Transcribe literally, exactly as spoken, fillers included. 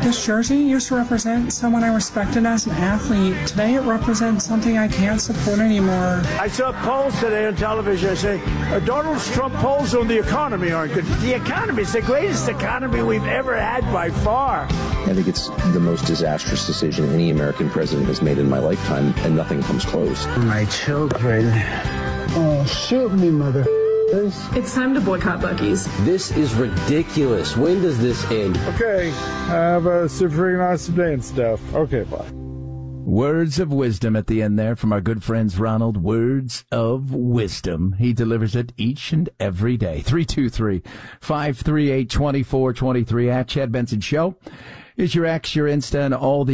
This jersey used to represent someone I respected as an athlete. Today it represents something I can't support anymore. I saw polls today on television saying uh, Donald Trump polls on the economy aren't good. The economy is the greatest economy we've ever had by far. I think it's the most disastrous decision any American president has made in my lifetime, and nothing comes close. My children. Oh, shoot me, mother. It's time to boycott Buc-ee's. This is ridiculous. When does this end? Okay, have a super awesome day and stuff. Okay, bye. Words of wisdom at the end there from our good friends Ronald. Words of wisdom. He delivers it each and every day. three two three, five three eight, two four two three at Chad Benson Show is your X, your Insta, and all the